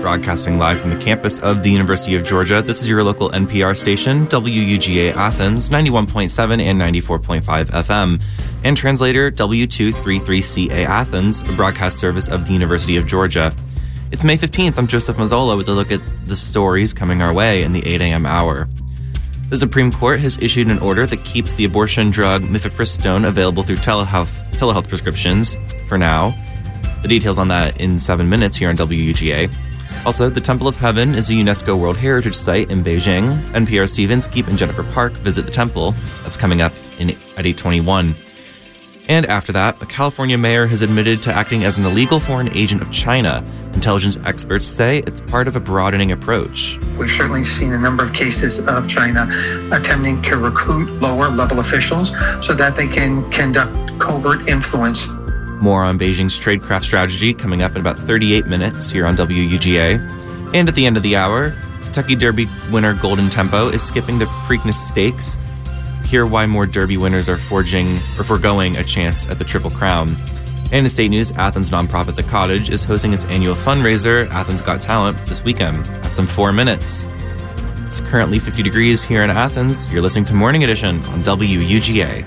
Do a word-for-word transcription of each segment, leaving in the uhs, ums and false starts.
broadcasting live from the campus of the University of Georgia. This is your local N P R station, W U G A Athens, ninety-one point seven and ninety-four point five F M, and translator W two thirty-three C A Athens, a broadcast service of the University of Georgia. It's May fifteenth. I'm Joseph Mazzola with a look at the stories coming our way in the eight a.m. hour. The Supreme Court has issued an order that keeps the abortion drug mifepristone available through telehealth, telehealth prescriptions for now. The details on that in seven minutes here on W U G A. Also, the Temple of Heaven is a UNESCO World Heritage Site in Beijing. N P R's Steve Inskeep and Jennifer Park visit the temple. That's coming up in, at eight twenty-one. And after that, a California mayor has admitted to acting as an illegal foreign agent of China. Intelligence experts say it's part of a broadening approach. We've certainly seen a number of cases of China attempting to recruit lower-level officials so that they can conduct covert influence. More on Beijing's tradecraft strategy coming up in about thirty-eight minutes here on W U G A. And at the end of the hour, Kentucky Derby winner Golden Tempo is skipping the Preakness Stakes. Hear why more Derby winners are forging or foregoing a chance at the Triple Crown. And in state news, Athens nonprofit The Cottage is hosting its annual fundraiser, Athens Got Talent, this weekend. That's in four minutes. It's currently fifty degrees here in Athens. You're listening to Morning Edition on W U G A.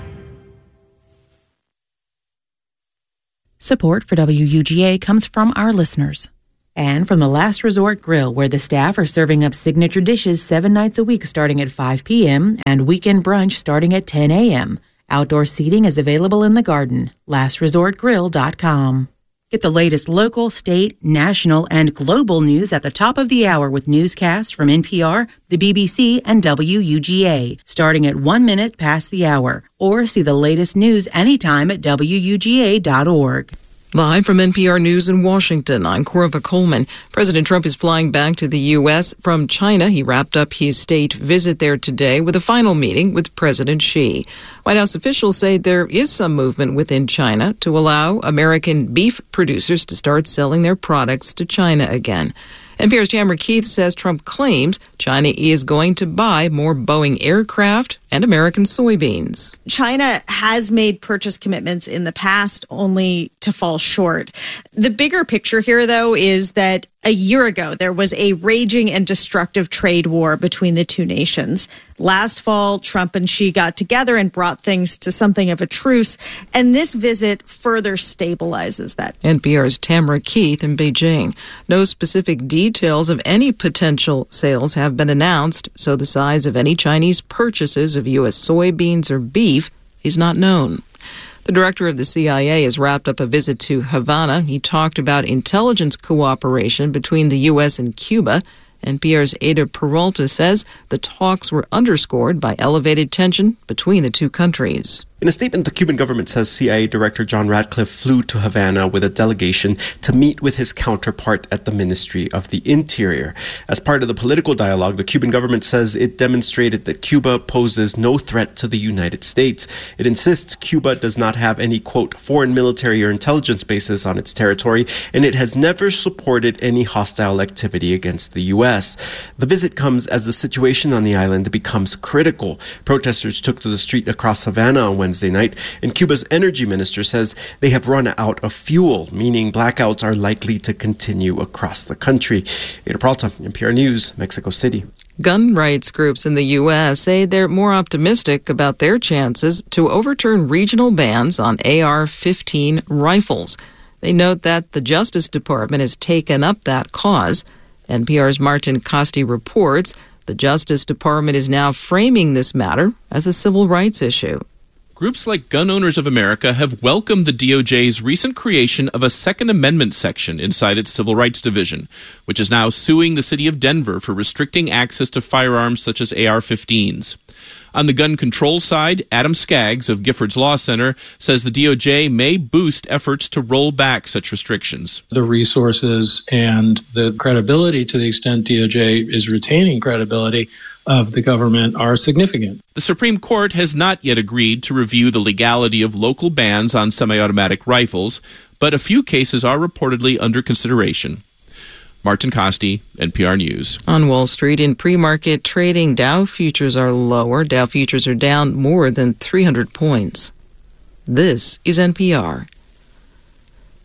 Support for W U G A comes from our listeners. And from the Last Resort Grill, where the staff are serving up signature dishes seven nights a week starting at five p.m. and weekend brunch starting at ten a.m. Outdoor seating is available in the garden. last resort grill dot com. Get the latest local, state, national, and global news at the top of the hour with newscasts from N P R, the B B C, and W U G A, starting at one minute past the hour. Or see the latest news anytime at W U G A dot org. Live from N P R News in Washington, I'm Corva Coleman. President Trump is flying back to the U S from China. He wrapped up his state visit there today with a final meeting with President Xi. White House officials say there is some movement within China to allow American beef producers to start selling their products to China again. N P R's Tamara Keith says Trump claims China is going to buy more Boeing aircraft and American soybeans. China has made purchase commitments in the past only to fall short. The bigger picture here, though, is that a year ago, there was a raging and destructive trade war between the two nations. Last fall, Trump and Xi got together and brought things to something of a truce, and this visit further stabilizes that. N P R's Tamara Keith in Beijing. No specific details of any potential sales have been announced, so the size of any Chinese purchases of U S soybeans or beef is not known. The director of the C I A has wrapped up a visit to Havana. He talked about intelligence cooperation between the U S and Cuba. N P R's Ada Peralta says the talks were underscored by elevated tension between the two countries. In a statement, the Cuban government says C I A Director John Ratcliffe flew to Havana with a delegation to meet with his counterpart at the Ministry of the Interior. As part of the political dialogue, the Cuban government says it demonstrated that Cuba poses no threat to the United States. It insists Cuba does not have any, quote, foreign military or intelligence bases on its territory, and it has never supported any hostile activity against the U S. The visit comes as the situation on the island becomes critical. Protesters took to the street across Havana on Wednesday night, and Cuba's energy minister says they have run out of fuel, meaning blackouts are likely to continue across the country. Ada Peralta, N P R News, Mexico City. Gun rights groups in the U S say they're more optimistic about their chances to overturn regional bans on A R fifteen rifles. They note that the Justice Department has taken up that cause. N P R's Martin Costi reports the Justice Department is now framing this matter as a civil rights issue. Groups like Gun Owners of America have welcomed the D O J's recent creation of a Second Amendment section inside its Civil Rights Division, which is now suing the city of Denver for restricting access to firearms such as A R fifteens. On the gun control side, Adam Skaggs of Giffords Law Center says the D O J may boost efforts to roll back such restrictions. The resources and the credibility, to the extent D O J is retaining credibility of the government, are significant. The Supreme Court has not yet agreed to review the legality of local bans on semi-automatic rifles, but a few cases are reportedly under consideration. Martin Costi, N P R News. On Wall Street, in pre-market trading, Dow futures are lower. Dow futures are down more than three hundred points. This is N P R.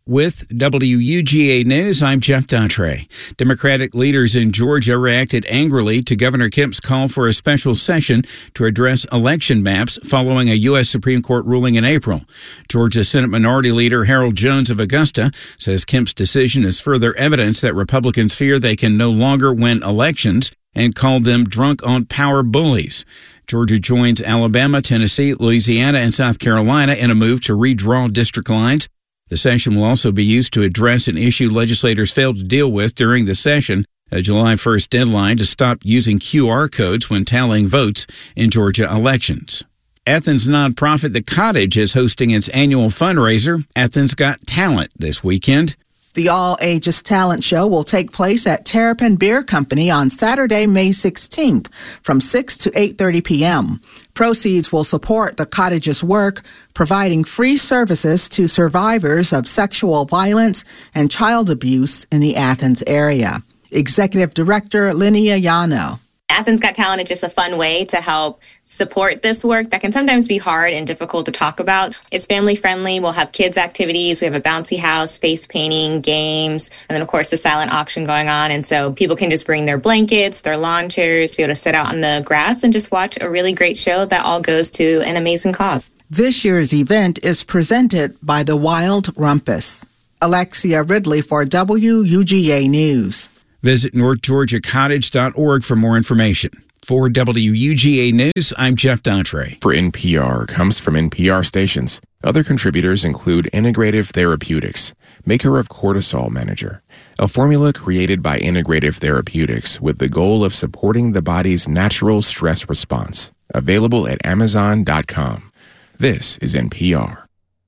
With W U G A News, I'm Jeff Daughtry. Democratic leaders in Georgia reacted angrily to Governor Kemp's call for a special session to address election maps following a U S Supreme Court ruling in April. Georgia Senate Minority Leader Harold Jones of Augusta says Kemp's decision is further evidence that Republicans fear they can no longer win elections and called them drunk-on-power bullies. Georgia joins Alabama, Tennessee, Louisiana, and South Carolina in a move to redraw district lines. The session will also be used to address an issue legislators failed to deal with during the session, a July first deadline to stop using Q R codes when tallying votes in Georgia elections. Athens nonprofit The Cottage is hosting its annual fundraiser, Athens Got Talent, this weekend. The all-ages talent show will take place at Terrapin Beer Company on Saturday, May sixteenth from six to eight thirty p.m. Proceeds will support the cottage's work, providing free services to survivors of sexual violence and child abuse in the Athens area. Executive Director Linnea Yano. Athens Got Talent is just a fun way to help support this work that can sometimes be hard and difficult to talk about. It's family friendly. We'll have kids activities. We have a bouncy house, face painting, games, and then of course the silent auction going on. And so people can just bring their blankets, their lawn chairs, be able to sit out on the grass and just watch a really great show that all goes to an amazing cause. This year's event is presented by the Wild Rumpus. Alexia Ridley for W U G A News. Visit north georgia cottage dot org for more information. For W U G A News, I'm Jeff Daughtry. For N P R comes from N P R stations. Other contributors include Integrative Therapeutics, maker of Cortisol Manager, a formula created by Integrative Therapeutics with the goal of supporting the body's natural stress response. Available at amazon dot com. This is N P R.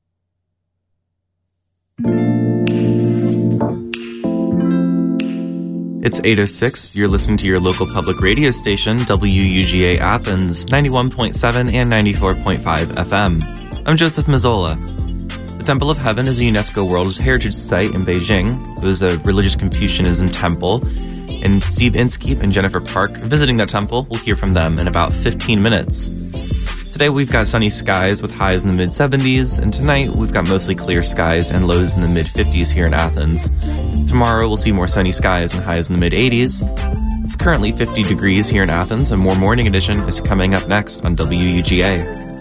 It's eight oh six. You're listening to your local public radio station, W U G A Athens, ninety-one point seven and ninety-four point five F M. I'm Joseph Mazzola. The Temple of Heaven is a UNESCO World Heritage Site in Beijing. It was a religious Confucianism temple. And Steve Inskeep and Jennifer Park visiting that temple. We'll hear from them in about fifteen minutes. Today we've got sunny skies with highs in the mid seventies, and tonight we've got mostly clear skies and lows in the mid fifties here in Athens. Tomorrow we'll see more sunny skies and highs in the mid eighties. It's currently fifty degrees here in Athens, and more Morning Edition is coming up next on W U G A.